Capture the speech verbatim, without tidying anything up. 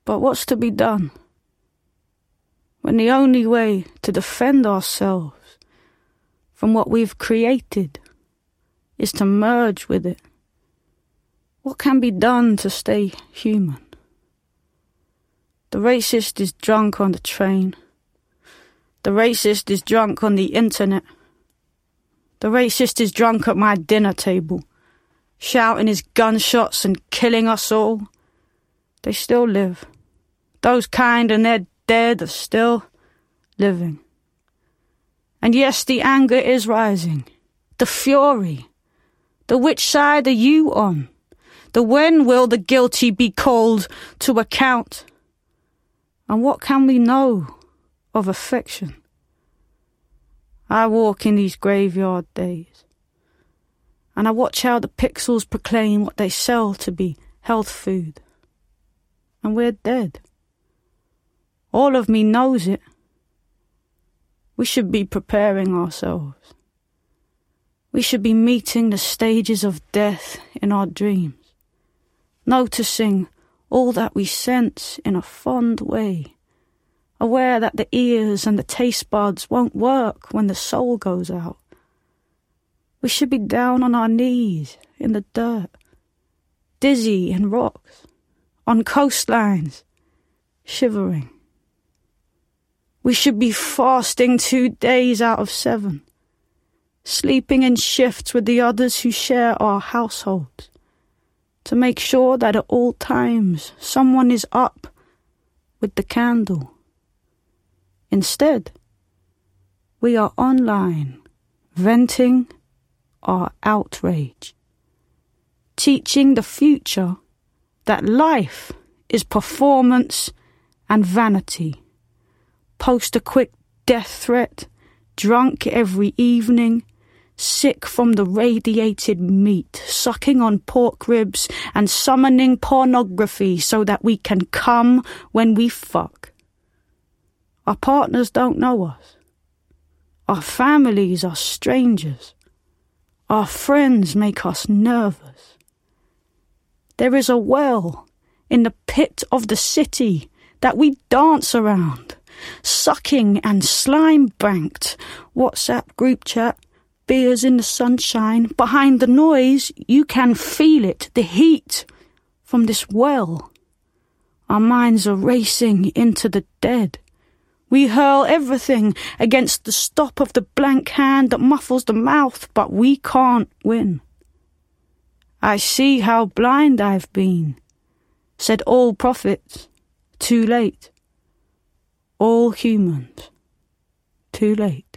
But what's to be done when the only way to defend ourselves from what we've created is to merge with it? What can be done to stay human? The racist is drunk on the train. The racist is drunk on the internet. The racist is drunk at my dinner table, shouting his gunshots and killing us all. They still live. Those kind and they're dead are still living. And yes, the anger is rising. The fury. The which side are you on? The when will the guilty be called to account? And what can we know of affection? I walk in these graveyard days, and I watch how the pixels proclaim what they sell to be health food. And we're dead. All of me knows it. We should be preparing ourselves. We should be meeting the stages of death in our dreams, noticing all that we sense in a fond way, aware that the ears and the taste buds won't work when the soul goes out. We should be down on our knees in the dirt, dizzy in rocks, on coastlines, shivering. We should be fasting two days out of seven, sleeping in shifts with the others who share our households, to make sure that at all times someone is up with the candle. Instead, we are online, venting our outrage, teaching the future that life is performance and vanity. Post a quick death threat, drunk every evening, sick from the radiated meat, sucking on pork ribs and summoning pornography so that we can come when we fuck. Our partners don't know us. Our families are strangers. Our friends make us nervous. There is a well in the pit of the city that we dance around, sucking and slime-banked. WhatsApp group chat, beers in the sunshine. Behind the noise, you can feel it, the heat from this well. Our minds are racing into the dead. We hurl everything against the stop of the blank hand that muffles the mouth, but we can't win. I see how blind I've been, said all prophets, too late. All humans, too late.